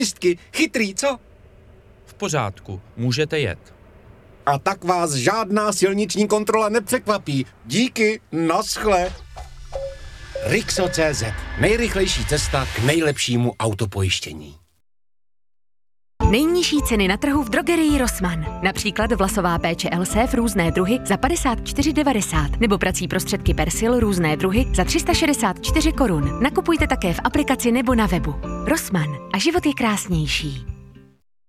Chytrý, co? V pořádku, můžete jet. A tak vás žádná silniční kontrola nepřekvapí. Díky, naschle. Rixo.cz. Nejrychlejší cesta k nejlepšímu autopojištění. Nejnižší ceny na trhu v drogerii Rossmann. Například vlasová péče Elsév různé druhy za 54,90 nebo prací prostředky Persil různé druhy za 364 korun. Nakupujte také v aplikaci nebo na webu. Rossmann a život je krásnější.